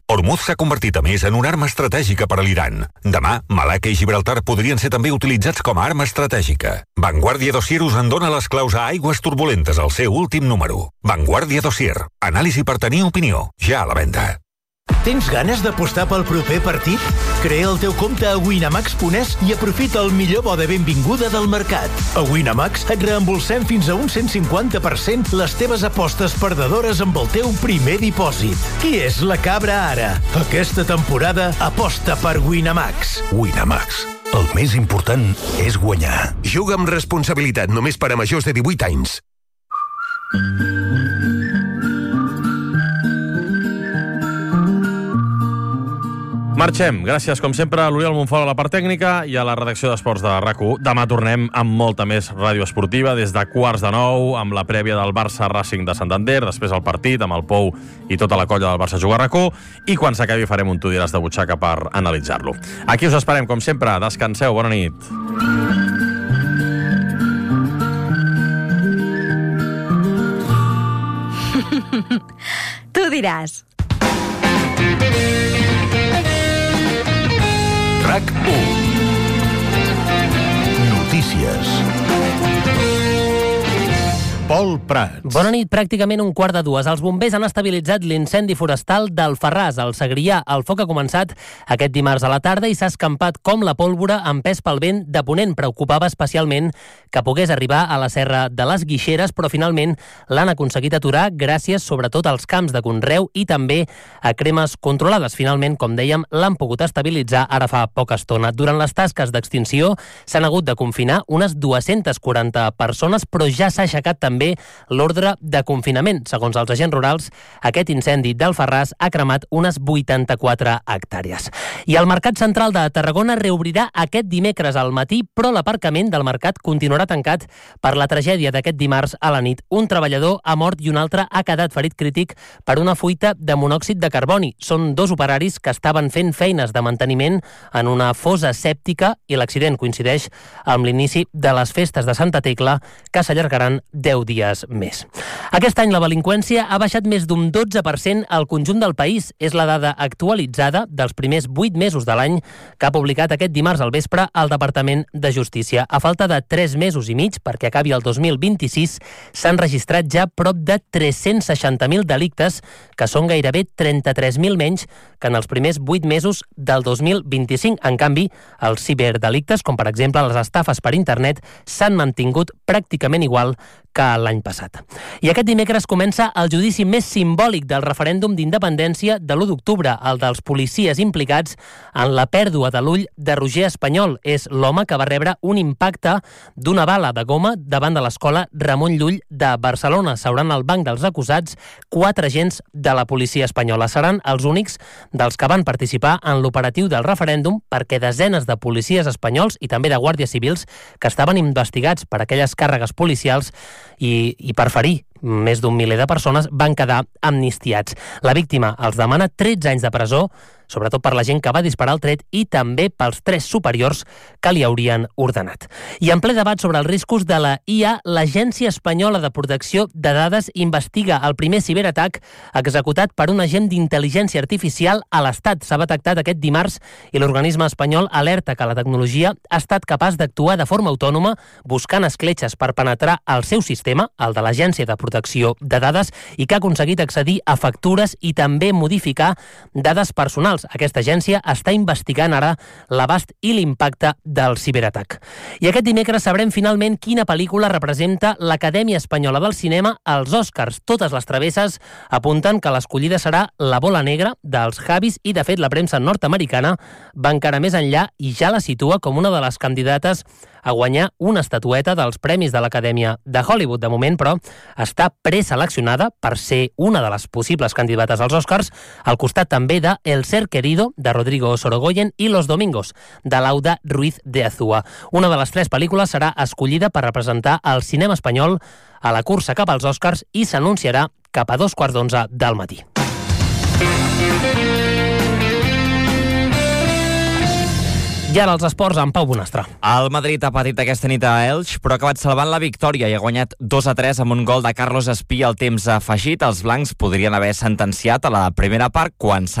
Hormuz s'ha convertit a més en una arma estratègica per a l'Iran. Demà, Malacca i Gibraltar podrien ser també utilitzats com a arma estratègica. Vanguardia Dossier us en dona les claus a Aigües Turbulentes al seu últim número. Vanguardia Dossier. Anàlisi per tenir opinió. Ja a la venda. Tens ganes d'apostar pel proper partit? Crea el teu compte a Winamax.es i aprofita el millor bo de benvinguda del mercat. A Winamax et reembolsem fins a un 150% les teves apostes perdedores amb el teu primer dipòsit. Qui és la cabra ara? Aquesta temporada aposta per Winamax. Winamax. El més important és guanyar. Juga amb responsabilitat, només per a majors de 18 anys. Marxem. Gràcies, com sempre, a l'Oriol Monfort a la part tècnica i a la redacció d'Esports de RAC1. Demà tornem amb molta més ràdio esportiva, des de 8:45, amb la prèvia del Barça Racing de Santander, després el partit, amb el Pou i tota la colla del Barça Juga RAC1, i quan s'acabi farem un tu diràs de butxaca per analitzar-lo. Aquí us esperem, com sempre. Descanseu. Bona nit. Tu diràs. RAC1. Notícies. Pol Prats. Bona nit. Pràcticament 1:15. Els bombers han estabilitzat l'incendi forestal d'Alfarràs, al Segrià. El foc ha començat aquest dimarts a la tarda i s'ha escampat com la pólvora empès pel vent de ponent. Preocupava especialment que pogués arribar a la serra de les Guixeres, però finalment l'han aconseguit aturar gràcies sobretot als camps de conreu i també a cremes controlades. Finalment, com dèiem, l'han pogut estabilitzar ara fa poca estona. Durant les tasques d'extinció s'han hagut de confinar unes 240 persones, però ja s'ha aixecat també l'ordre de confinament. Segons els agents rurals, aquest incendi d'Alfarràs ha cremat unes 84 hectàrees. I el Mercat Central de Tarragona reobrirà aquest dimecres al matí, però l'aparcament del mercat continuarà tancat per la tragèdia d'aquest dimarts a la nit. Un treballador ha mort i un altre ha quedat ferit crític per una fuita de monòxid de carboni. Són dos operaris que estaven fent feines de manteniment en una fosa sèptica i l'accident coincideix amb l'inici de les festes de Santa Tecla, que s'allargaran 10 dies més. Aquest any la delinqüència ha baixat més d'un 12% al conjunt del país. És la dada actualitzada dels primers 8 mesos de l'any que ha publicat aquest dimarts al vespre el Departament de Justícia. A falta de 3 mesos i mig perquè acabi el 2026, s'han registrat ja prop de 360.000 delictes, que són gairebé 33.000 menys que en els primers 8 mesos del 2025. En canvi, els ciberdelictes, com per exemple les estafes per internet, s'han mantingut pràcticament igual que l'any passat. I aquest dimecres comença el judici més simbòlic del referèndum d'independència de l'1 d'octubre, el dels policies implicats en la pèrdua de l'ull de Roger Espanyol. És l'home que va rebre un impacte d'una bala de goma davant de l'escola Ramon Llull de Barcelona. Seuran al banc dels acusats 4 agents de la policia espanyola. Seran els únics dels que van participar en l'operatiu del referèndum, perquè desenes de policies espanyols i també de guàrdies civils que estaven investigats per aquelles càrregues policials i per ferir més d'un miler de persones van quedar amnistiats. La víctima els demana 13 anys de presó, sobretot per la gent que va disparar el tret i també pels 3 superiors que li haurien ordenat. I en ple debat sobre els riscos de la IA, l'Agència Espanyola de Protecció de Dades investiga el primer ciberatac executat per un agent d'intel·ligència artificial a l'Estat. S'ha detectat aquest dimarts i l'organisme espanyol alerta que la tecnologia ha estat capaç d'actuar de forma autònoma buscant escletxes per penetrar el seu sistema, el de l'Agència de Protecció de Dades, i que ha aconseguit accedir a factures i també modificar dades personals. Aquesta agència està investigant ara l'abast i l'impacte del ciberatac. I aquest dimecres sabrem finalment quina pel·lícula representa l'Acadèmia Espanyola del Cinema als Oscars. Totes les travesses apunten que l'escollida serà La bola negra dels Javis i, de fet, la premsa nord-americana va encara més enllà i ja la situa com una de les candidates a guanyar una estatueta dels Premis de l'Acadèmia de Hollywood. De moment, però, està preseleccionada per ser una de les possibles candidates als Oscars, al costat també de El ser querido, de Rodrigo Sorogoyen, i Los domingos, de Lauda Ruiz de Azúa. Una de les 3 pel·lícules serà escollida per representar el cinema espanyol a la cursa cap als Oscars i s'anunciarà cap a 2:15 del matí. I ara els esports amb Pau Bonastre. El Madrid ha patit aquesta nit a Elx, però ha acabat salvant la victòria i ha guanyat 2-3 amb un gol de Carlos Espí al temps afegit. Els blancs podrien haver sentenciat a la primera part quan